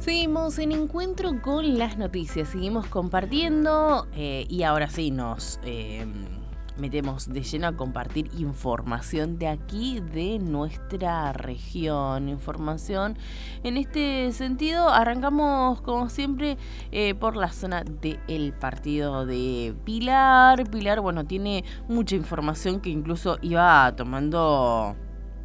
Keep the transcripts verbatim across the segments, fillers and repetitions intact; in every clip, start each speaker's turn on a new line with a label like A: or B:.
A: Seguimos en Encuentro con las Noticias, seguimos compartiendo eh, y ahora sí nos eh, metemos de lleno a compartir información de aquí, de nuestra región. Información en este sentido, arrancamos como siempre eh, por la zona del partido de Pilar. Pilar, bueno, tiene mucha información que incluso iba tomando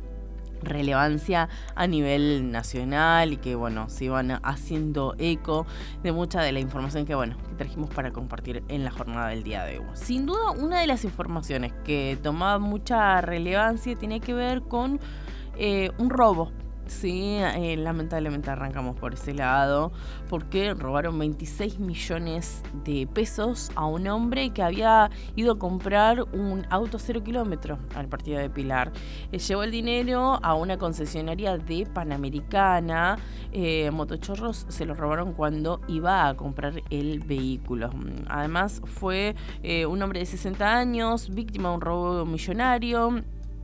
A: relevancia a nivel nacional y que bueno, se iban haciendo eco de mucha de la información que bueno, que trajimos para compartir en la jornada del día de hoy. Sin duda, una de las informaciones que tomaba mucha relevancia tiene que ver con eh, un robo. Sí, eh, lamentablemente arrancamos por ese lado, porque robaron veintiséis millones de pesos a un hombre que había ido a comprar un auto cero kilómetro al partido de Pilar. Eh, llevó el dinero a una concesionaria de Panamericana. Eh, motochorros se lo robaron cuando iba a comprar el vehículo. Además, fue eh, un hombre de sesenta años, víctima de un robo millonario.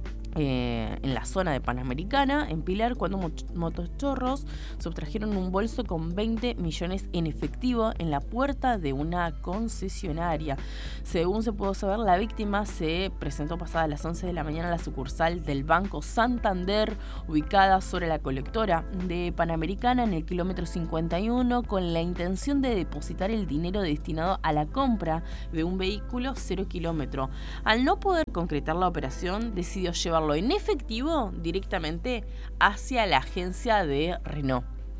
A: Eh, en la zona de Panamericana, en Pilar, cuando motochorros sustrajeron un bolso con veinte millones en efectivo en la puerta de una concesionaria. Según se pudo saber, la víctima se presentó pasadas las once de la mañana a la sucursal del Banco Santander, ubicada sobre la colectora de Panamericana en el kilómetro cincuenta y uno, con la intención de depositar el dinero destinado a la compra de un vehículo cero kilómetro. Al no poder concretar la operación, decidió llevarlo en efectivo directamente hacia la agencia de Renault.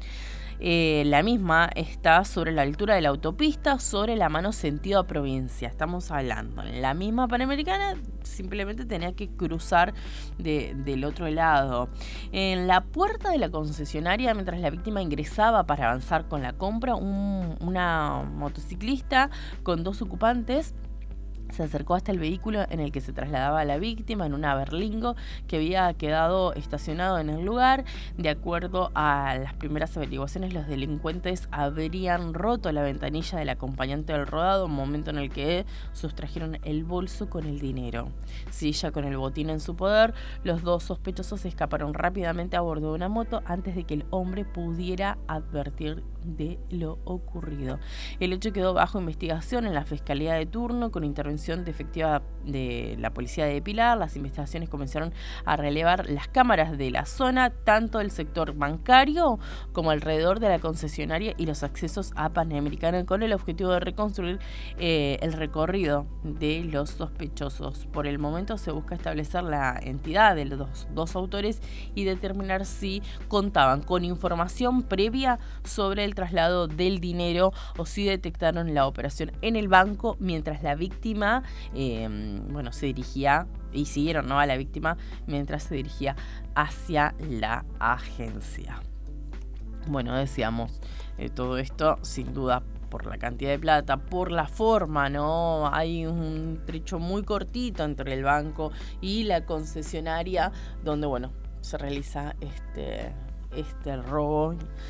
A: Eh, la misma está sobre la altura de la autopista, sobre la mano sentido a provincia. Estamos hablando, la misma Panamericana simplemente tenía que cruzar de, del otro lado. En la puerta de la concesionaria, mientras la víctima ingresaba para avanzar con la compra, un, una motociclista con dos ocupantes se acercó hasta el vehículo en el que se trasladaba la víctima, en una Berlingo que había quedado estacionado en el lugar. De acuerdo a las primeras averiguaciones, los delincuentes habrían roto la ventanilla del acompañante del rodado, un momento en el que sustrajeron el bolso con el dinero. Sí, ya con el botín en su poder, los dos sospechosos escaparon rápidamente a bordo de una moto antes de que el hombre pudiera advertir de lo ocurrido. El hecho quedó bajo investigación en la Fiscalía de turno con intervención de efectiva de la policía de Pilar. Las investigaciones comenzaron a relevar las cámaras de la zona, tanto del sector bancario como alrededor de la concesionaria y los accesos a Panamericana, con el objetivo de reconstruir eh, el recorrido de los sospechosos. Por el momento se busca establecer la entidad de los dos, dos autores y determinar si contaban con información previa sobre el traslado del dinero o si detectaron la operación en el banco mientras la víctima eh, bueno, se dirigía y siguieron, ¿no?, a la víctima mientras se dirigía hacia la agencia. Bueno, decíamos, eh, todo esto sin duda por la cantidad de plata, por la forma, ¿no? Hay un trecho muy cortito entre el banco y la concesionaria donde, bueno, se realiza este, este robo.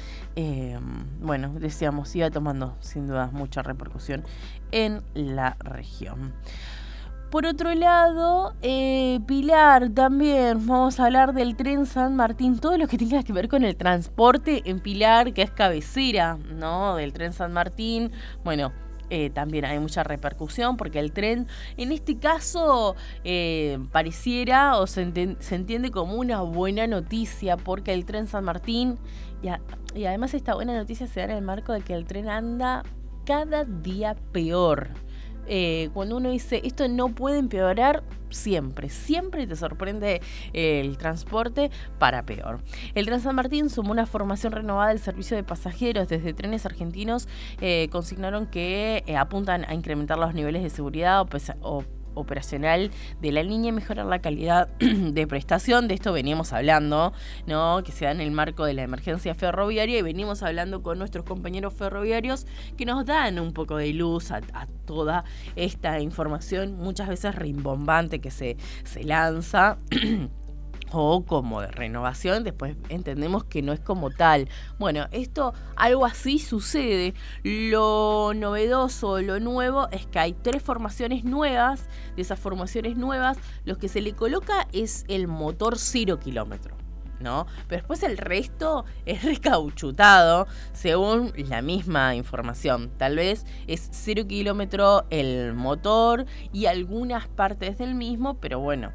A: Eh, bueno, decíamos, iba tomando sin duda mucha repercusión en la región. Por otro lado, eh, Pilar también, vamos a hablar del tren San Martín, todo lo que tenga que ver con el transporte en Pilar, que es cabecera, ¿no?, del tren San Martín. Bueno, Eh, también hay mucha repercusión porque el tren, en este caso, eh, pareciera o se, enten- se entiende como una buena noticia, porque el tren San Martín, y, a- y además esta buena noticia se da en el marco de que el tren anda cada día peor. Eh, cuando uno dice esto no puede empeorar, siempre, siempre te sorprende el transporte para peor. El Tren San Martín sumó una formación renovada del servicio de pasajeros. Desde Trenes Argentinos eh, consignaron que eh, apuntan a incrementar los niveles de seguridad o, pesa- o operacional de la línea y mejorar la calidad de prestación. De esto veníamos hablando, ¿no?, que se da en el marco de la emergencia ferroviaria, y venimos hablando con nuestros compañeros ferroviarios que nos dan un poco de luz a, a toda esta información muchas veces rimbombante que se, se lanza o como de renovación, después entendemos que no es como tal. Bueno, esto, algo así sucede. Lo novedoso, lo nuevo, es que hay tres formaciones nuevas. De esas formaciones nuevas, lo que se le coloca es el motor cero kilómetro, ¿no? Pero después el resto es recauchutado según la misma información. Tal vez es cero kilómetro el motor y algunas partes del mismo, pero bueno,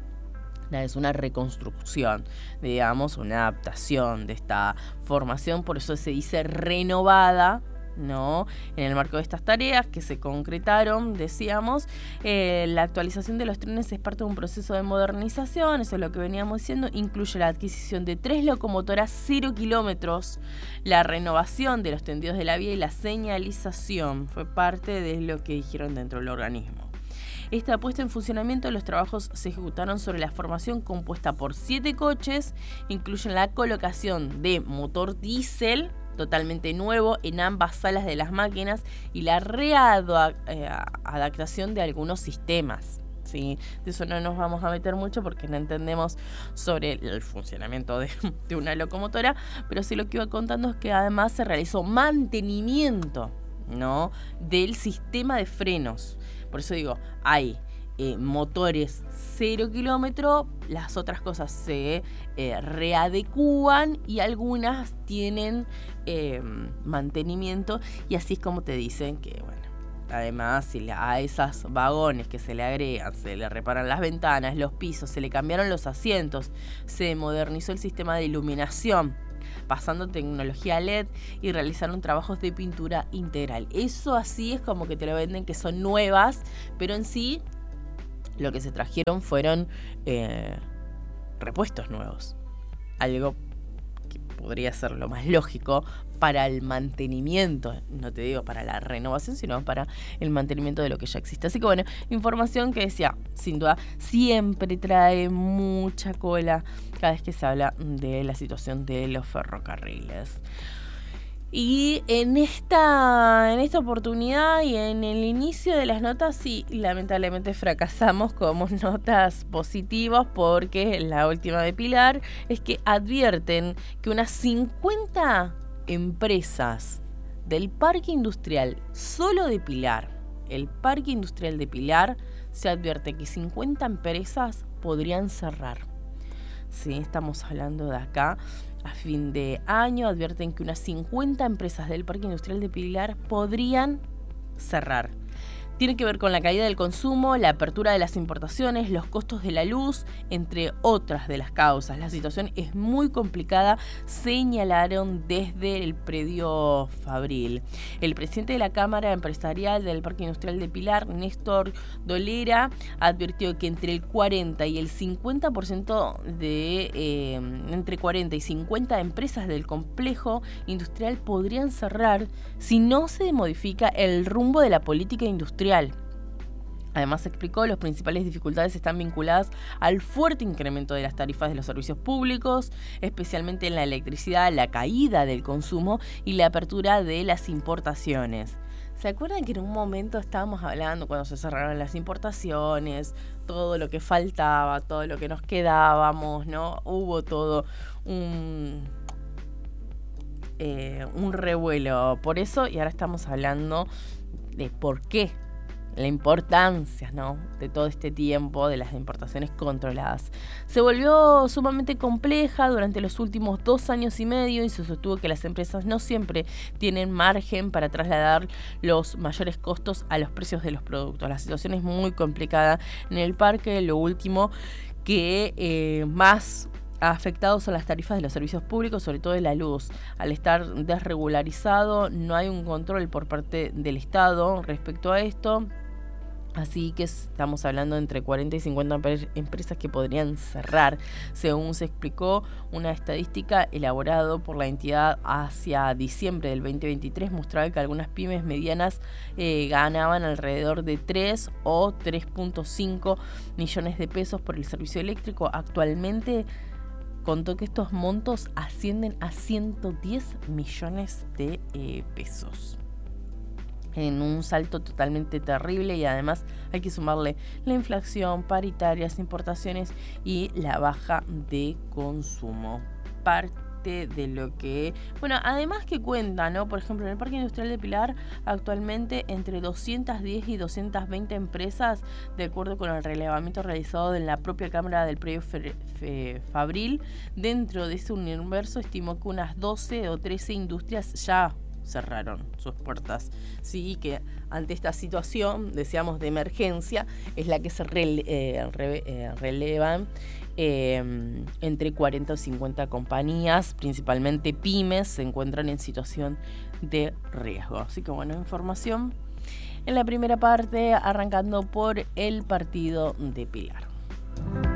A: es una reconstrucción, digamos, una adaptación de esta formación, por eso se dice renovada, ¿no? En el marco de estas tareas que se concretaron, decíamos, eh, la actualización de los trenes es parte de un proceso de modernización, eso es lo que veníamos diciendo, incluye la adquisición de tres locomotoras cero kilómetros, la renovación de los tendidos de la vía y la señalización, fue parte de lo que dijeron dentro del organismo. Esta puesta en funcionamiento, los trabajos se ejecutaron sobre la formación compuesta por siete coches, incluyen la colocación de motor diésel totalmente nuevo en ambas salas de las máquinas y la readaptación de algunos sistemas. ¿Sí? De eso no nos vamos a meter mucho porque no entendemos sobre el funcionamiento de, de una locomotora, pero sí lo que iba contando es que además se realizó mantenimiento, ¿no?, del sistema de frenos. Por eso digo, hay eh, motores cero kilómetro, las otras cosas se eh, readecúan y algunas tienen eh, mantenimiento, y así es como te dicen que, bueno, además si a esos vagones que se le agregan, se le reparan las ventanas, los pisos, se le cambiaron los asientos, se modernizó el sistema de iluminación, pasando tecnología L E D y realizaron trabajos de pintura integral. Eso así es como que te lo venden que son nuevas, pero en sí lo que se trajeron fueron eh, repuestos nuevos. Algo que podría ser lo más lógico para el mantenimiento, no te digo para la renovación, sino para el mantenimiento de lo que ya existe. Así que bueno, información que decía, sin duda, siempre trae mucha cola cada vez que se habla de la situación de los ferrocarriles. Y en esta, en esta oportunidad y en el inicio de las notas, sí, lamentablemente fracasamos como notas positivas, porque la última de Pilar es que advierten que unas cincuenta empresas del parque industrial solo de Pilar, el parque industrial de Pilar, se advierte que cincuenta empresas podrían cerrar. Sí, estamos hablando de acá. A fin de año advierten que unas cincuenta empresas del parque industrial de Pilar podrían cerrar. Tiene que ver con la caída del consumo, la apertura de las importaciones, los costos de la luz, entre otras de las causas. La situación es muy complicada, señalaron desde el predio Fabril. El presidente de la Cámara Empresarial del Parque Industrial de Pilar, Néstor Dolera, advirtió que entre el cuarenta y el cincuenta por ciento de eh, entre cuarenta y cincuenta empresas del complejo industrial podrían cerrar si no se modifica el rumbo de la política industrial. Además, explicó, las principales dificultades están vinculadas al fuerte incremento de las tarifas de los servicios públicos, especialmente en la electricidad, la caída del consumo y la apertura de las importaciones. ¿Se acuerdan que en un momento estábamos hablando cuando se cerraron las importaciones, todo lo que faltaba, todo lo que nos quedábamos, ¿no? Hubo todo un, eh, un revuelo por eso, y ahora estamos hablando de por qué, la importancia, ¿no?, de todo este tiempo de las importaciones controladas. Se volvió sumamente compleja durante los últimos dos años y medio y se sostuvo que las empresas no siempre tienen margen para trasladar los mayores costos a los precios de los productos. La situación es muy complicada en el parque. Lo último que eh, más ha afectado son las tarifas de los servicios públicos, sobre todo de la luz. Al estar desregularizado, no hay un control por parte del Estado respecto a esto. Así que estamos hablando de entre cuarenta y cincuenta empresas que podrían cerrar. Según se explicó, una estadística elaborada por la entidad hacia diciembre del veinte veintitrés mostraba que algunas pymes medianas eh, ganaban alrededor de tres o tres punto cinco millones de pesos por el servicio eléctrico. Actualmente contó que estos montos ascienden a ciento diez millones de eh, pesos. En un salto totalmente terrible, y además hay que sumarle la inflación, paritarias, importaciones y la baja de consumo. Par- parte de lo que... Bueno, además que cuenta, ¿no? Por ejemplo, en el Parque Industrial de Pilar, actualmente entre doscientas diez y doscientas veinte empresas, de acuerdo con el relevamiento realizado en la propia Cámara del Predio Fe, Fe, Fabril. Dentro de ese universo estimó que unas doce o trece industrias ya cerraron sus puertas, sí, que ante esta situación, decíamos, de emergencia, es la que se rele, eh, re, eh, relevan eh, entre cuarenta o cincuenta compañías, principalmente pymes, se encuentran en situación de riesgo. Así que bueno, información en la primera parte, arrancando por el partido de Pilar.